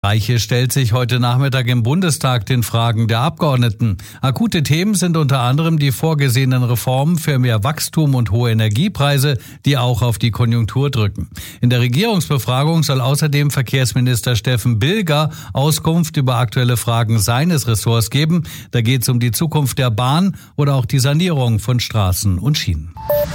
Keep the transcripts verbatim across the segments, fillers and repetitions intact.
Reiche stellt sich heute Nachmittag im Bundestag den Fragen der Abgeordneten. Akute Themen sind unter anderem die vorgesehenen Reformen für mehr Wachstum und hohe Energiepreise, die auch auf die Konjunktur drücken. In der Regierungsbefragung soll außerdem Verkehrsminister Steffen Bilger Auskunft über aktuelle Fragen seines Ressorts geben. Da geht es um die Zukunft der Bahn oder auch die Sanierung von Straßen und Schienen.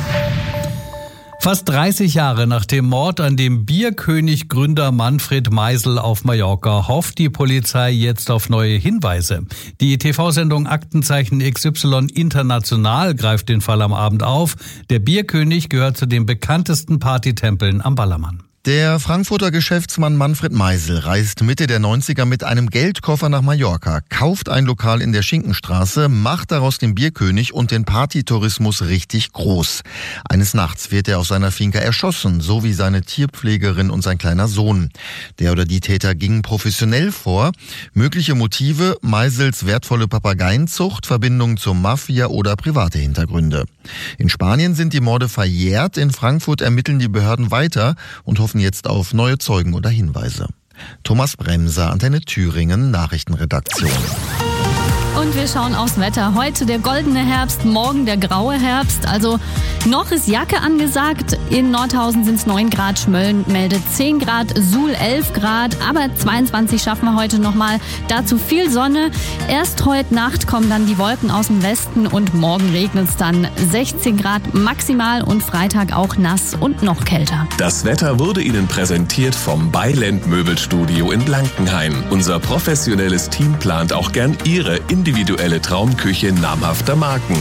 Fast dreißig Jahre nach dem Mord an dem Bierkönig-Gründer Manfred Meisel auf Mallorca hofft die Polizei jetzt auf neue Hinweise. Die T V-Sendung Aktenzeichen X Y International greift den Fall am Abend auf. Der Bierkönig gehört zu den bekanntesten Partytempeln am Ballermann. Der Frankfurter Geschäftsmann Manfred Meisel reist Mitte der neunziger mit einem Geldkoffer nach Mallorca, kauft ein Lokal in der Schinkenstraße, macht daraus den Bierkönig und den Partytourismus richtig groß. Eines Nachts wird er auf seiner Finca erschossen, so wie seine Tierpflegerin und sein kleiner Sohn. Der oder die Täter gingen professionell vor. Mögliche Motive: Meisels wertvolle Papageienzucht, Verbindungen zur Mafia oder private Hintergründe. In Spanien sind die Morde verjährt, in Frankfurt ermitteln die Behörden weiter und hoffen jetzt auf neue Zeugen oder Hinweise. Thomas Bremser, Antenne Thüringen, Nachrichtenredaktion. Und wir schauen aufs Wetter. Heute der goldene Herbst, morgen der graue Herbst. Also noch ist Jacke angesagt. In Nordhausen sind es neun Grad, Schmölln meldet zehn Grad, Suhl elf Grad. Aber zweiundzwanzig schaffen wir heute nochmal. Dazu viel Sonne. Erst heute Nacht kommen dann die Wolken aus dem Westen und morgen regnet es dann. sechzehn Grad maximal und Freitag auch nass und noch kälter. Das Wetter wurde Ihnen präsentiert vom Beiland Möbelstudio in Blankenhain. Unser professionelles Team plant auch gern Ihre individuelle Traumküche namhafter Marken.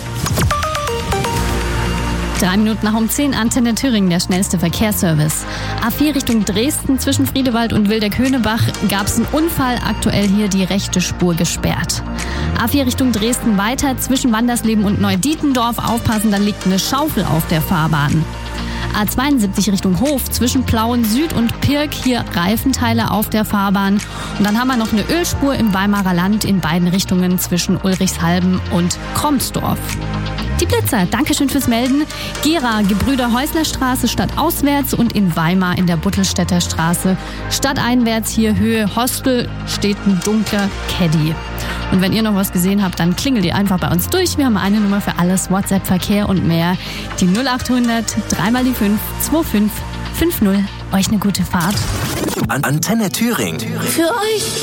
Drei Minuten nach um zehn, Antenne Thüringen, der schnellste Verkehrsservice. A vier Richtung Dresden, zwischen Friedewald und Wildeck-Höhnebach gab es einen Unfall, aktuell hier die rechte Spur gesperrt. A vier Richtung Dresden weiter, zwischen Wandersleben und Neudietendorf, aufpassen, da liegt eine Schaufel auf der Fahrbahn. A zweiundsiebzig Richtung Hof, zwischen Plauen Süd und Pirk, hier Reifenteile auf der Fahrbahn. Und dann haben wir noch eine Ölspur im Weimarer Land in beiden Richtungen zwischen Ulrichshalben und Kromsdorf. Die Blitzer, Dankeschön fürs Melden. Gera, Gebrüder-Häusler-Straße stadtauswärts und in Weimar in der Buttelstädter Straße stadteinwärts, hier Höhe Hostel, steht ein dunkler Caddy. Und wenn ihr noch was gesehen habt, dann klingelt ihr einfach bei uns durch. Wir haben eine Nummer für alles, WhatsApp, Verkehr und mehr. Die null acht hundert, dreimal die fünf, zwei fünf fünf null. Euch eine gute Fahrt. An Antenne Thüringen. Für euch.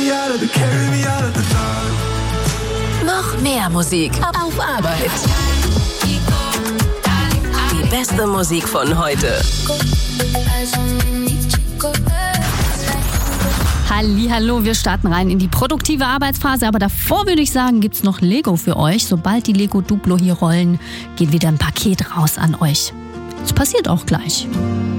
Noch mehr Musik auf Arbeit. Die beste Musik von heute. Hallihallo, wir starten rein in die produktive Arbeitsphase, aber davor würde ich sagen, gibt's noch Lego für euch. Sobald die Lego Duplo hier rollen, geht wieder ein Paket raus an euch. Das passiert auch gleich.